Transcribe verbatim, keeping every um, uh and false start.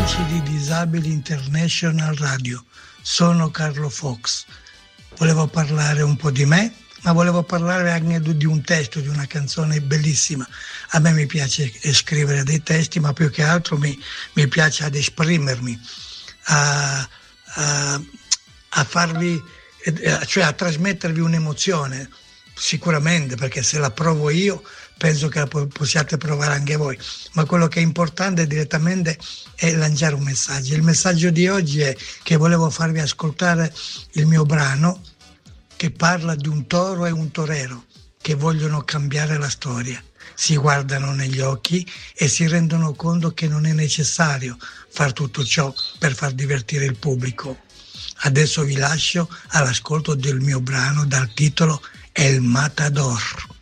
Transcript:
amici di Disabili International Radio, sono Carlo Fox. Volevo parlare un po' di me, ma volevo parlare anche di un testo, di una canzone bellissima. A me mi piace scrivere dei testi, ma più che altro mi, mi piace ad esprimermi, a, a, a farvi, cioè a trasmettervi un'emozione, sicuramente, perché se la provo io penso che la possiate provare anche voi, ma quello che è importante direttamente è lanciare un messaggio. Il messaggio di oggi è che volevo farvi ascoltare il mio brano che parla di un toro e un torero che vogliono cambiare la storia. Si guardano negli occhi e si rendono conto che non è necessario fare tutto ciò per far divertire il pubblico. Adesso vi lascio all'ascolto del mio brano dal titolo El Matador.